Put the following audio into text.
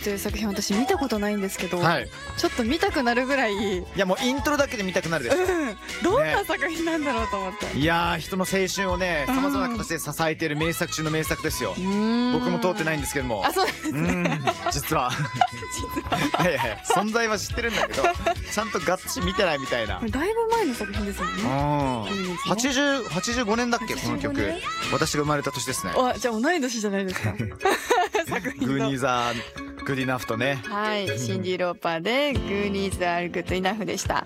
という作品私見たことないんですけど、 はい、 ちょっと見たくなるぐらい、 いやもうイントロだけで見たくなるでしょ、 どんな作品なんだろうと思って、 いやー人の青春をねさまざまな形で支えている名作中の名作ですよ。僕も通ってないんですけども、 そうですね、 実はいはい、存在は知ってるんだけどちゃんとガッチ見てないみたいな。 だいぶ前の作品ですもんね。 85年だっけこの曲。私が生まれた年ですね。 じゃあ同い年じゃないですか。作品グーニーザーグッドイナフとね。 はい、シンディ・ローパーでグーニーズ・アール・グッド・イナフでした。